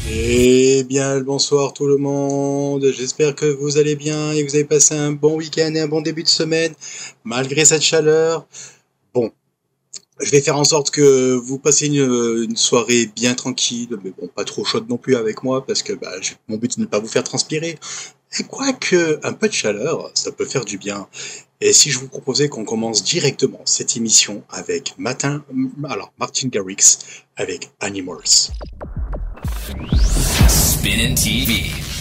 Eh bien, bonsoir tout le monde. J'espère que vous allez bien et que vous avez passé un bon week-end et un bon début de semaine, malgré cette chaleur. Bon, je vais faire en sorte que vous passiez une soirée bien tranquille, mais bon, pas trop chaude non plus avec moi, parce que mon but c'est de ne pas vous faire transpirer. Et quoique, un peu de chaleur, ça peut faire du bien. Et si je vous proposais qu'on commence directement cette émission avec Martin Garrix avec Animals. Spinning TV.